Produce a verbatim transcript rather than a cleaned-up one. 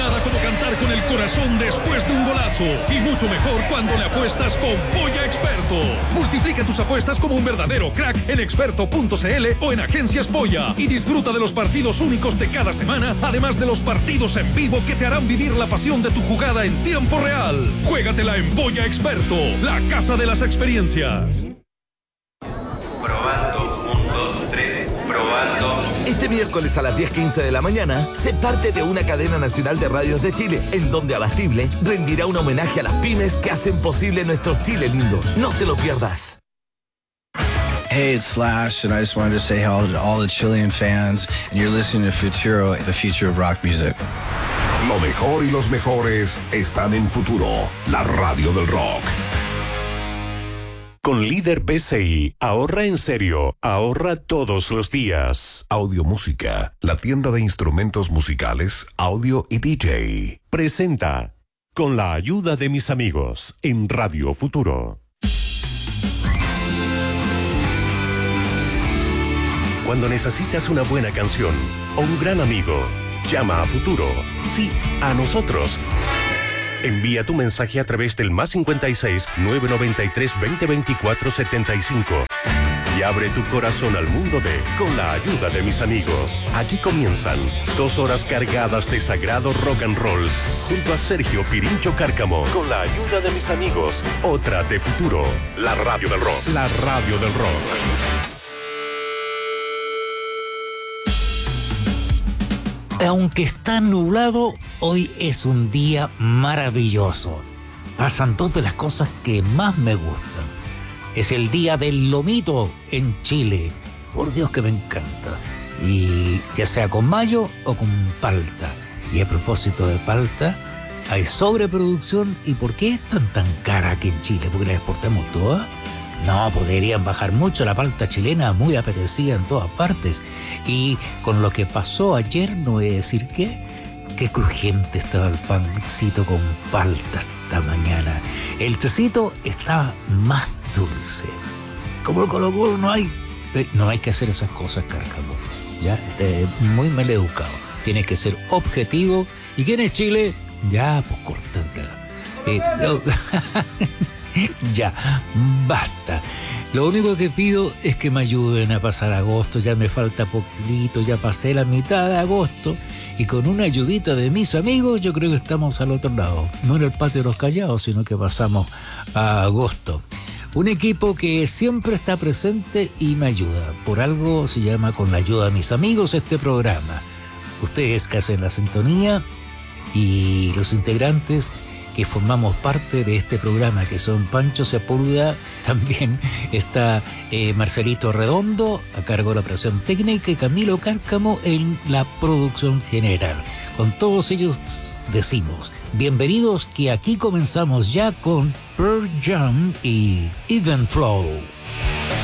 Nada como cantar con el corazón después de un golazo. Y mucho mejor cuando le apuestas con Polla Experto. Multiplica tus apuestas como un verdadero crack en experto punto c l o en Agencias Polla. Y disfruta de los partidos únicos de cada semana, además de los partidos en vivo que te harán vivir la pasión de tu jugada en tiempo real. Juégatela en Polla Experto, la casa de las experiencias. Probando, un, dos, tres, probando. Este miércoles a las diez quince de la mañana, sé parte de una cadena nacional de radios de Chile, en donde Abastible rendirá un homenaje a las pymes que hacen posible nuestro Chile lindo. No te lo pierdas. Hey, it's Slash, and I just wanted to say hello to all the Chilean fans, and you're listening to Futuro, the future of rock music. Lo mejor y los mejores están en Futuro, la radio del rock. Con Líder P C I, ahorra en serio, ahorra todos los días. Audio Música, la tienda de instrumentos musicales, audio y D J. Presenta, con la ayuda de mis amigos, en Radio Futuro. Cuando necesitas una buena canción o un gran amigo, llama a Futuro. Sí, a nosotros. Envía tu mensaje a través del más cincuenta y seis, nueve noventa y tres, veinte veinticuatro, setenta y cinco. Y abre tu corazón al mundo de Con la ayuda de mis amigos. Aquí comienzan dos horas cargadas de sagrado rock and roll junto a Sergio Pirincho Cárcamo. Con la ayuda de mis amigos, otra de Futuro. La radio del rock. La radio del rock. Aunque está nublado, hoy es un día maravilloso. Pasan dos de las cosas que más me gustan. Es el día del lomito en Chile. Por Dios que me encanta. Y ya sea con mayo o con palta. Y a propósito de palta, hay sobreproducción. ¿Y por qué es tan tan cara aquí en Chile? ¿Porque la exportamos toda? No, podrían bajar mucho. La palta chilena muy apetecida en todas partes. Y con lo que pasó ayer, no voy a decir qué, qué crujiente estaba el pancito con palta esta mañana. El tecito estaba más dulce. Como el Colo-Colo no hay, no hay que hacer esas cosas, Cárcamo. Ya, este, muy mal educado. Tiene que ser objetivo. ¿Y quién es Chile? Ya, pues cortátela. Eh, no. Ya, basta. Lo único que pido es que me ayuden a pasar agosto. Ya me falta poquito, ya pasé la mitad de agosto. Y con una ayudita de mis amigos, yo creo que estamos al otro lado. No en el patio de los Callados, sino que pasamos a agosto. Un equipo que siempre está presente y me ayuda. Por algo se llama Con la ayuda de mis amigos este programa. Ustedes que hacen la sintonía y los integrantes que formamos parte de este programa, que son Pancho Sepúlveda, también está eh, Marcelito Redondo, a cargo de la operación técnica, y Camilo Cárcamo en la producción general. Con todos ellos decimos, bienvenidos, que aquí comenzamos ya con Pearl Jam y Even Flow.